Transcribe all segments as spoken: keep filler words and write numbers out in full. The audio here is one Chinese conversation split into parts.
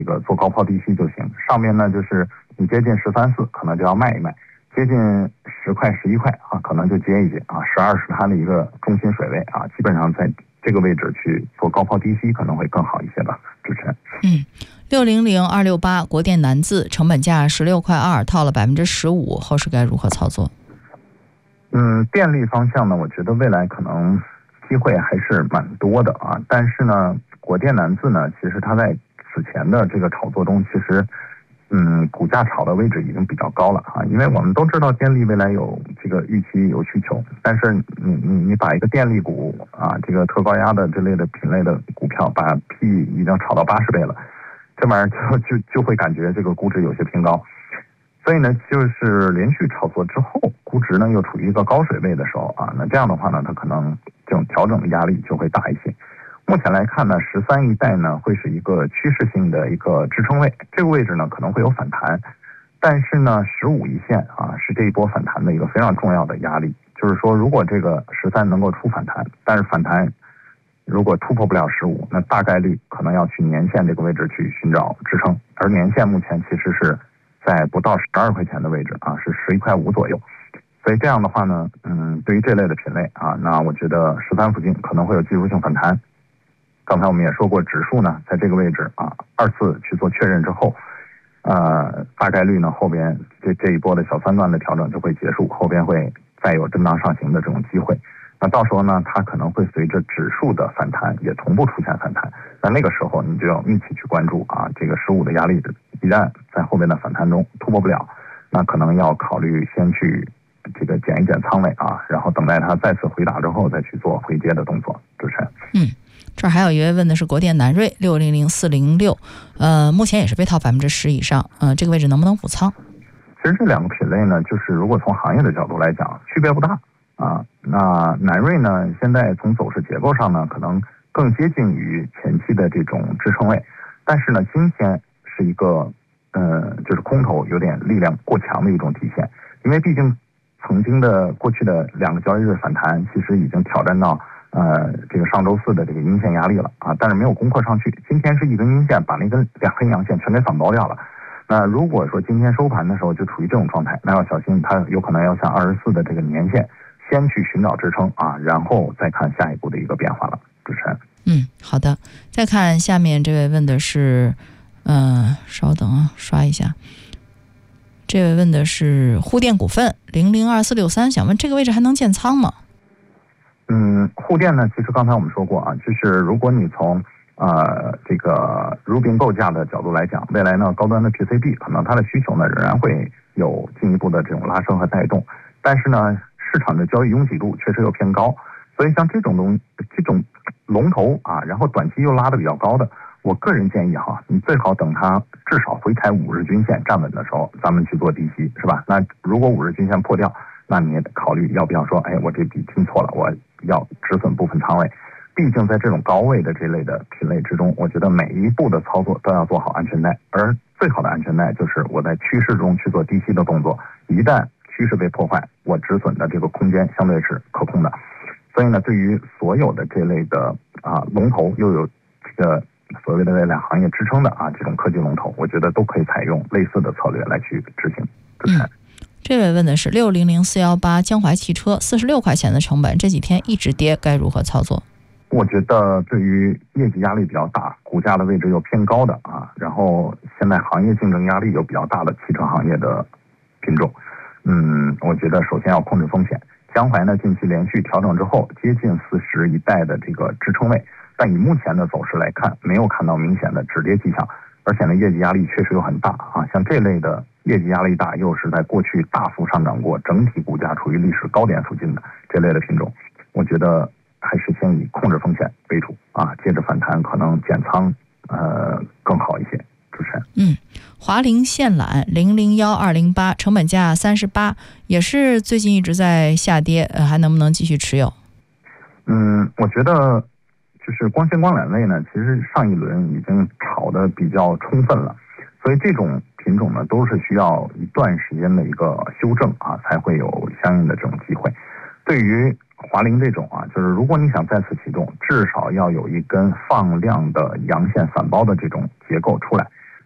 这个做高抛低吸就行。上面呢就是你接近十三四，可能就要卖一卖；接近十块、十一块啊，可能就接一接啊。十二是它的一个中心水位啊，基本上在这个位置去做高抛低吸可能会更好一些吧。主持人， 嗯，六零零二六八国电南自成本价十六块二，套了百分之十五，后市该如何操作？ 嗯，电力方向呢，我觉得未来可能机会还是蛮多的啊。但是呢，国电南自呢，其实它在此前的这个炒作中，其实嗯，股价炒的位置已经比较高了啊。因为我们都知道电力未来有这个预期有需求，但是你你你把一个电力股啊，这个特高压的这类的品类的股票，把 P 已经炒到八十倍了，这玩意儿就就就会感觉这个估值有些偏高。所以呢，就是连续炒作之后，估值呢又处于一个高水位的时候啊，那这样的话呢，它可能这种调整的压力就会大一些。目前来看呢，十三一带呢会是一个趋势性的一个支撑位，这个位置呢可能会有反弹，但是呢，十五一线啊是这一波反弹的一个非常重要的压力。就是说，如果这个十三能够出反弹，但是反弹如果突破不了十五，那大概率可能要去年线这个位置去寻找支撑，而年线目前其实是在不到十二块钱的位置啊，是十一块五左右。所以这样的话呢，嗯，对于这类的品类啊，那我觉得十三附近可能会有技术性反弹。刚才我们也说过，指数呢在这个位置啊，二次去做确认之后，呃，大概率呢后边这这一波的小三段的调整就会结束，后边会再有震荡上行的这种机会。那到时候呢，它可能会随着指数的反弹也同步出现反弹。那那个时候你就要一起去关注啊，这个十五的压力一旦在后面的反弹中突破不了，那可能要考虑先去这个减一减仓位啊，然后等待它再次回打之后再去做回接的动作。主持人， 嗯，这儿还有一位问的是国电南锐六零零四零六，呃，目前也是被套百分之十以上，呃，这个位置能不能补仓？ 其实这两个品类呢，就是如果从行业的角度来讲，区别不大啊。那南锐呢，现在从走势结构上呢，可能更接近于前期的这种支撑位，但是呢，今天是一个呃，就是空头有点力量过强的一种体现，因为毕竟曾经的过去的两个交易日反弹，其实已经挑战到呃这个上周四的这个阴线压力了啊，但是没有攻克上去。今天是一根阴线把那根两根阳线全给反包掉了。那如果说今天收盘的时候就处于这种状态，那要小心，它有可能要向二十四的这个年线先去寻找支撑啊，然后再看下一步的一个变化了。主持人， 嗯，好的。再看下面这位问的是，呃，稍等啊，刷一下。这位问的是沪电股份零零二四六三，想问这个位置还能建仓吗？ 嗯，沪电呢，其实刚才我们说过啊，就是如果你从呃这个入并构架的角度来讲，未来呢高端的 P C B 可能它的需求呢仍然会有进一步的这种拉升和带动，但是呢市场的交易拥挤度确实又偏高，所以像这种东这种龙头啊，然后短期又拉得比较高的，我个人建议哈，你最好等它至少回踩五日均线站稳的时候，咱们去做低吸，是吧？那如果五日均线破掉，那你也得考虑要不要说，哎，我这笔听错了，我要止损部分仓位。毕竟在这种高位的这类的品类之中，我觉得每一步的操作都要做好安全带，而最好的安全带就是我在趋势中去做低吸的动作，一旦趋势被破坏，我止损的这个空间相对是可控的。所以呢，对于所有的这类的啊龙头又有这个所谓的这两行业支撑的啊这种科技龙头，我觉得都可以采用类似的策略来去执行。 嗯，这位问的是六零零四幺八江淮汽车四十六块钱的成本，这几天一直跌，该如何操作？ 我觉得对于业绩压力比较大，股价的位置又偏高的啊，然后现在行业竞争压力又比较大的汽车行业的品种，嗯，我觉得首先要控制风险。江淮呢，近期连续调整之后，接近四十一带的这个支撑位，但以目前的走势来看，没有看到明显的止跌迹象，而且呢，业绩压力确实又很大啊。像这类的业绩压力大，又是在过去大幅上涨过，整体股价处于历史高点附近的这类的品种，我觉得还是先以控制风险为主啊，接着反弹可能减仓呃更好一些。主持人， 嗯，华菱线缆零零幺二零八成本价三十八，也是最近一直在下跌，呃，还能不能继续持有？ 嗯，我觉得就是光纤光缆类呢，其实上一轮已经炒得比较充分了，所以这种品种呢都是需要一段时间的一个修正啊，才会有相应的这种机会。对于华菱这种啊，就是如果你想再次启动，至少要有一根放量的阳线反包的这种结构出来。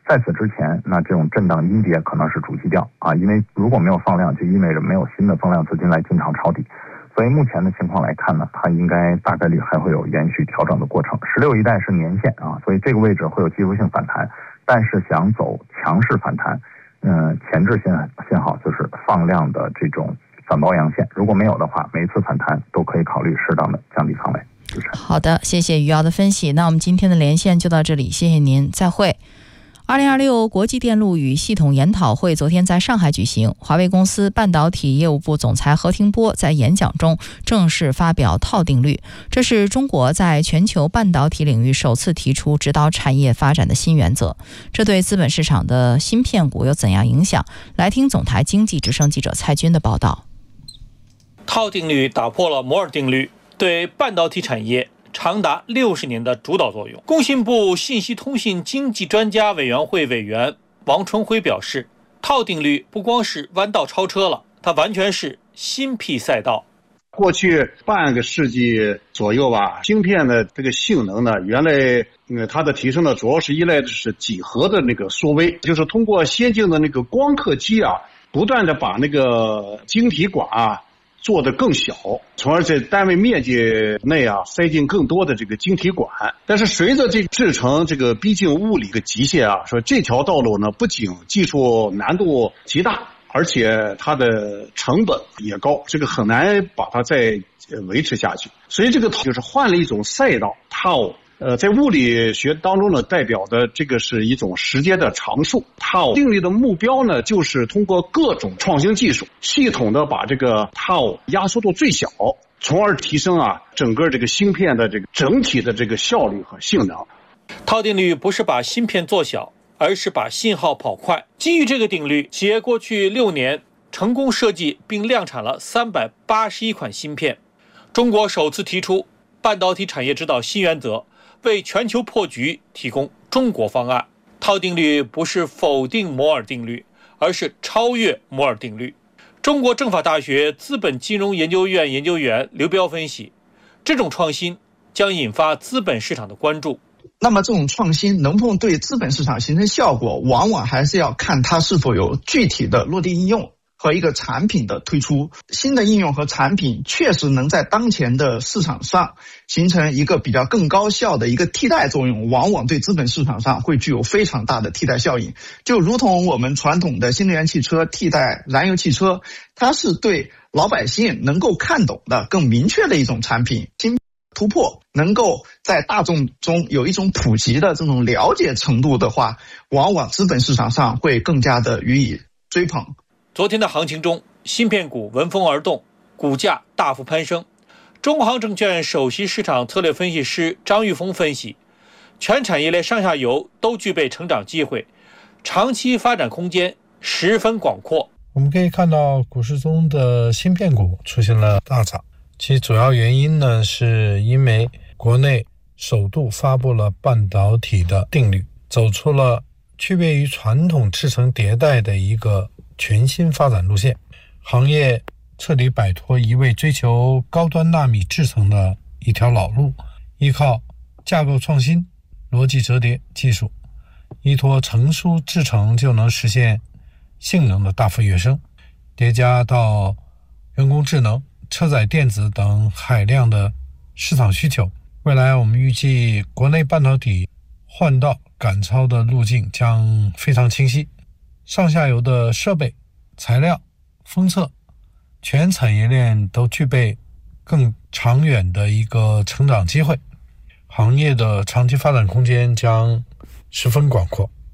在此之前，那这种震荡阴跌可能是主基调啊，因为如果没有放量，就意味着没有新的增量资金来进场抄底。所以目前的情况来看呢，它应该大概率还会有延续调整的过程。十六一带是年线啊，所以这个位置会有技术性反弹，但是想走强势反弹，嗯、呃，前置信信号就是放量的这种反包阳线，如果没有的话，每一次反弹都可以考虑适当的降低仓位。 好的，谢谢余姚的分析。那我们今天的连线就到这里，谢谢您，再会。二零二六国际电路与系统研讨会昨天在上海举行，华为公司半导体业务部总裁何庭波在演讲中正式发表套定律，这是中国在全球半导体领域首次提出指导产业发展的新原则，这对资本市场的芯片股有怎样影响？来听总台经济之声记者蔡军的报道。 套定律打破了摩尔定律对半导体产业长达六十年的主导作用。工信部信息通信经济专家委员会委员王春辉表示，套定律不光是弯道超车了，它完全是新辟赛道。 过去半个世纪左右吧，芯片的这个性能呢，原来呃它的提升呢，主要是依赖的是几何的那个缩微，就是通过先进的那个光刻机啊，不断的把那个晶体管啊做得更小，从而在单位面积内啊塞进更多的这个晶体管。但是随着这个制程这个逼近物理的极限啊，说这条道路呢不仅技术难度极大，而且它的成本也高，这个很难把它再维持下去。所以这个就是换了一种赛道，套呃，在物理学当中呢，代表的这个是一种时间的常数。套定律的目标呢，就是通过各种创新技术，系统的把这个套压缩到最小，从而提升啊整个这个芯片的这个整体的这个效率和性能。 套定律不是把芯片做小，而是把信号跑快。基于这个定律，企业过去六年成功设计并量产了三百八十一款芯片。中国首次提出半导体产业指导新原则，为全球破局提供中国方案。套定律不是否定摩尔定律，而是超越摩尔定律。中国政法大学资本金融研究院研究员刘彪分析，这种创新将引发资本市场的关注。 那么这种创新能不能对资本市场形成效果，往往还是要看它是否有具体的落地应用和一个产品的推出。新的应用和产品确实能在当前的市场上形成一个比较更高效的一个替代作用，往往对资本市场上会具有非常大的替代效应。就如同我们传统的新能源汽车替代燃油汽车，它是对老百姓能够看懂的更明确的一种产品。新突破能够在大众中有一种普及的这种了解程度的话，往往资本市场上会更加的予以追捧。 昨天的行情中，芯片股闻风而动，股价大幅攀升。中航证券首席市场策略分析师张玉峰分析，全产业链上下游都具备成长机会，长期发展空间十分广阔。 我们可以看到股市中的芯片股出现了大涨，其主要原因呢，是因为国内首度发布了半导体的定律，走出了区别于传统制程迭代的一个全新发展路线，行业彻底摆脱一味追求高端纳米制程的一条老路，依靠架构创新、逻辑折叠技术，依托成熟制程就能实现性能的大幅跃升，叠加到人工智能、车载电子等海量的市场需求，未来我们预计国内半导体换道赶超的路径将非常清晰，上下游的设备、材料、封测，全产业链都具备更长远的一个成长机会，行业的长期发展空间将十分广阔。